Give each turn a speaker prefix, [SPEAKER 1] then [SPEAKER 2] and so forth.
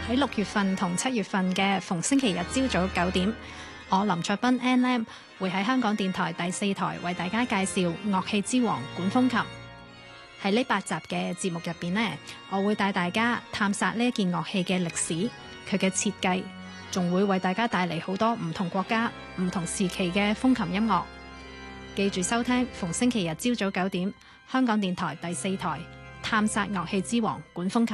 [SPEAKER 1] 喺6月份同7月份嘅逢星期日朝早9點，我林卓斌 Ann 會喺香港電台第4台為大家介紹樂器之王管風琴。喺呢8集嘅節目入邊呢，我會帶大家探索呢一件樂器嘅歷史，佢嘅設計，仲會為大家帶嚟好多唔同國家、唔同時期嘅風琴音樂。記住收聽逢星期日朝早9點，香港電台第4台探索樂器之王管風琴。